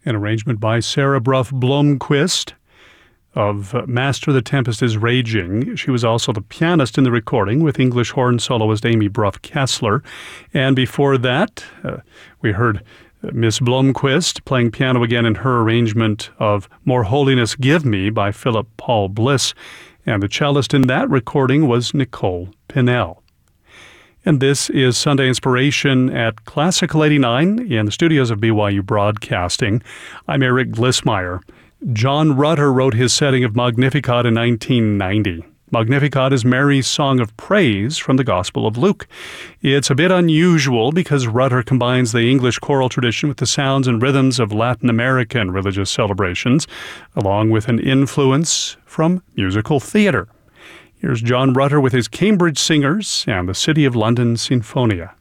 an arrangement by Sarah Bruff Blomquist of Master the Tempest is Raging. She was also the pianist in the recording with English horn soloist Amy Bruff Kessler. And before that, we heard Miss Blomquist playing piano again in her arrangement of More Holiness Give Me by Philip Paul Bliss. And the cellist in that recording was Nicole Pinnell. And this is Sunday Inspiration at Classical 89 in the studios of BYU Broadcasting. I'm Eric Glissmeyer. John Rutter wrote his setting of Magnificat in 1990. Magnificat is Mary's song of praise from the Gospel of Luke. It's a bit unusual because Rutter combines the English choral tradition with the sounds and rhythms of Latin American religious celebrations, along with an influence from musical theater. Here's John Rutter with his Cambridge Singers and the City of London Sinfonia.